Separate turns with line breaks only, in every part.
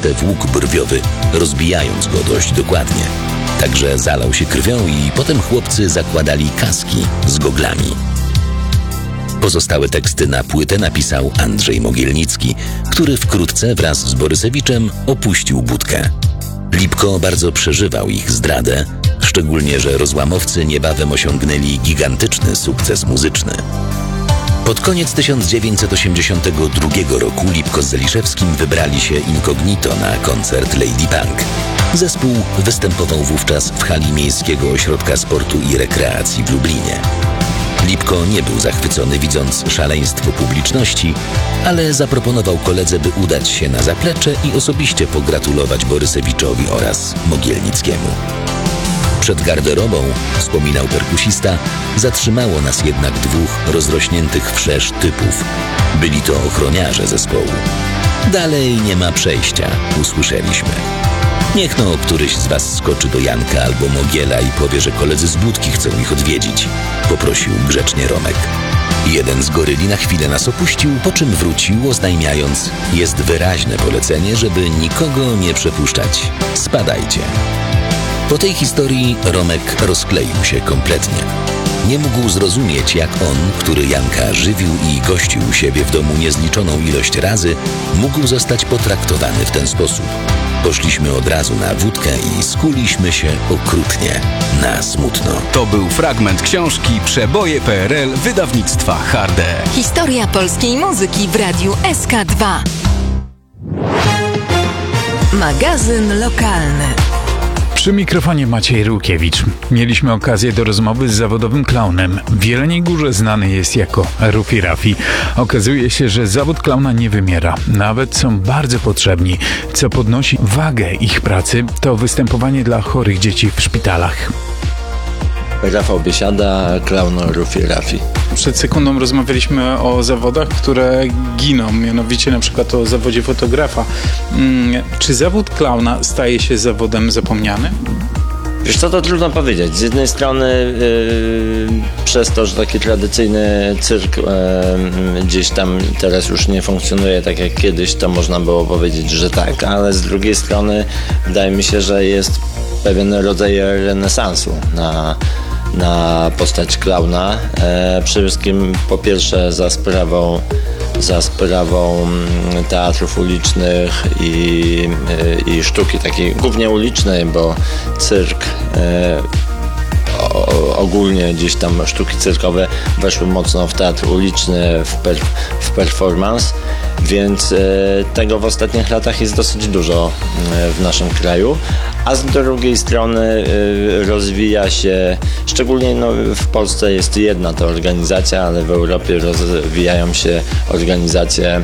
czyste włók brwiowy, rozbijając go dość dokładnie. Także zalał się krwią i potem chłopcy zakładali kaski z goglami. Pozostałe teksty na płytę napisał Andrzej Mogielnicki, który wkrótce wraz z Borysewiczem opuścił Budkę. Lipko bardzo przeżywał ich zdradę, szczególnie że rozłamowcy niebawem osiągnęli gigantyczny sukces muzyczny. Pod koniec 1982 roku Lipko z Zeliszewskim wybrali się incognito na koncert Lady Punk. Zespół występował wówczas w hali Miejskiego Ośrodka Sportu i Rekreacji w Lublinie. Lipko nie był zachwycony, widząc szaleństwo publiczności, ale zaproponował koledze, by udać się na zaplecze i osobiście pogratulować Borysewiczowi oraz Mogielnickiemu. Przed garderobą, wspominał perkusista, zatrzymało nas jednak dwóch rozrośniętych wszerz typów. Byli to ochroniarze zespołu. Dalej nie ma przejścia, usłyszeliśmy. Niech no któryś z was skoczy do Janka albo Mogiela i powie, że koledzy z Budki chcą ich odwiedzić, poprosił grzecznie Romek. Jeden z goryli na chwilę nas opuścił, po czym wrócił, oznajmiając: jest wyraźne polecenie, żeby nikogo nie przepuszczać. Spadajcie. Po tej historii Romek rozkleił się kompletnie. Nie mógł zrozumieć, jak on, który Janka żywił i gościł u siebie w domu niezliczoną ilość razy, mógł zostać potraktowany w ten sposób. Poszliśmy od razu na wódkę i skuliśmy się okrutnie, na smutno.
To był fragment książki Przeboje PRL wydawnictwa Harde.
Historia polskiej muzyki w radiu SK2. Magazyn lokalny.
Przy mikrofonie Maciej Rukiewicz. Mieliśmy okazję do rozmowy z zawodowym klaunem. W Jeleniej Górze znany jest jako Rufi Rafi. Okazuje się, że zawód klauna nie wymiera. Nawet są bardzo potrzebni. Co podnosi wagę ich pracy, to występowanie dla chorych dzieci w szpitalach.
Rafał Biesiada, klaun Rufi Rafi.
Przed sekundą rozmawialiśmy o zawodach, które giną, mianowicie na przykład o zawodzie fotografa. Czy zawód klauna staje się zawodem zapomnianym?
Wiesz co, to trudno powiedzieć. Z jednej strony przez to, że taki tradycyjny cyrk gdzieś tam teraz już nie funkcjonuje tak jak kiedyś, to można było powiedzieć, że tak, ale z drugiej strony wydaje mi się, że jest pewien rodzaj renesansu na postać klauna. Przede wszystkim po pierwsze za sprawą teatrów ulicznych i sztuki takiej głównie ulicznej, bo cyrk ogólnie gdzieś tam sztuki cyrkowe weszły mocno w teatr uliczny, w performance, więc tego w ostatnich latach jest dosyć dużo w naszym kraju, a z drugiej strony rozwija się, szczególnie w Polsce jest jedna ta organizacja, ale w Europie rozwijają się organizacje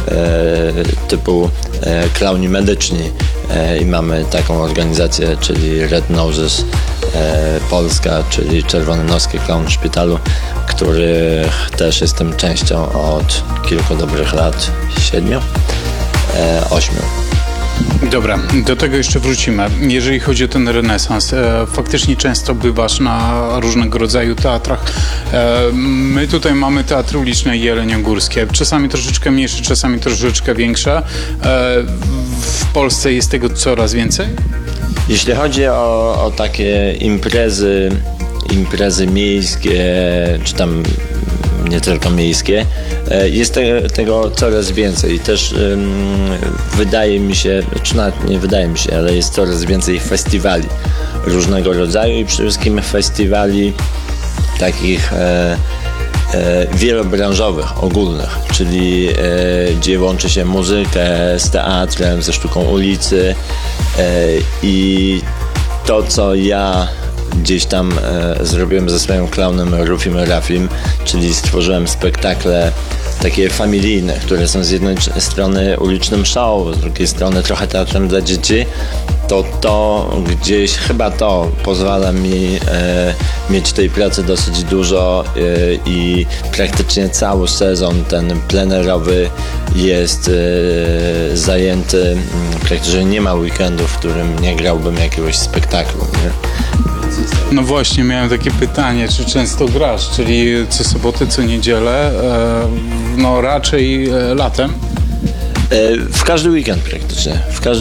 typu klauni medyczni i mamy taką organizację, czyli Red Noses Polska, czyli Czerwononowski Klaun w Szpitalu, których też jestem częścią od kilku dobrych lat, 7, 8.
Dobra, do tego jeszcze wrócimy. Jeżeli chodzi o ten renesans, faktycznie często bywasz na różnego rodzaju teatrach. My tutaj mamy teatry uliczne jeleniogórskie, czasami troszeczkę mniejsze, czasami troszeczkę większe. W Polsce jest tego coraz więcej? Jeśli
chodzi o takie imprezy miejskie, czy tam nie tylko miejskie, jest tego coraz więcej. Też wydaje mi się, czy nawet nie wydaje mi się, ale jest coraz więcej festiwali różnego rodzaju i przede wszystkim festiwali takich wielobranżowych, ogólnych, czyli gdzie łączy się muzykę z teatrem, ze sztuką ulicy i to, co ja gdzieś tam zrobiłem ze swoim klaunem Rufim Rafim, czyli stworzyłem spektakle takie familijne, które są z jednej strony ulicznym show, z drugiej strony trochę teatrem dla dzieci, to gdzieś chyba to pozwala mi mieć tej pracy dosyć dużo i praktycznie cały sezon ten plenerowy jest zajęty, praktycznie nie ma weekendu, w którym nie grałbym jakiegoś spektaklu, nie?
No właśnie, miałem takie pytanie, czy często grasz, czyli co sobotę, co niedzielę, no raczej latem?
W każdy weekend praktycznie.